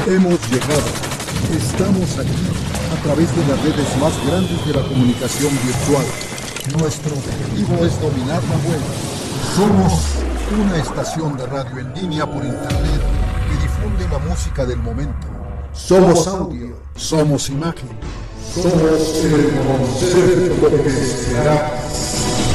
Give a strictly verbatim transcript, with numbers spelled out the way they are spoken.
Hemos llegado. Estamos aquí a través de las redes más grandes de la comunicación virtual. Nuestro objetivo es dominar la web. Somos una estación de radio en línea por internet que difunde la música del momento. Somos audio, somos imagen, somos el concepto que se hará.